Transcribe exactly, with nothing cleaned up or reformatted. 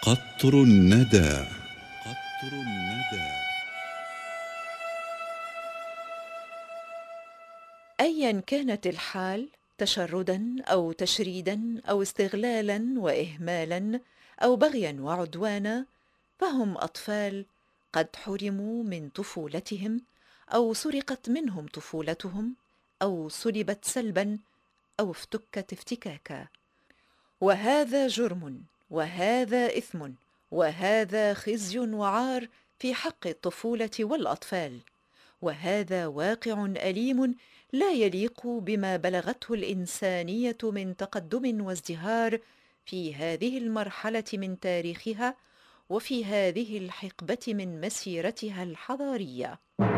قطر الندى. قطر الندى. أيا كانت الحال، تشردا أو تشريدا أو استغلالا وإهمالا أو بغيا وعدوانا، فهم أطفال قد حرموا من طفولتهم أو سرقت منهم طفولتهم أو سلبت سلبا أو افتكت افتكاكا. وهذا جرم، وهذا إثم، وهذا خزي وعار في حق الطفولة والأطفال، وهذا واقع أليم لا يليق بما بلغته الإنسانية من تقدم وازدهار في هذه المرحلة من تاريخها وفي هذه الحقبة من مسيرتها الحضارية.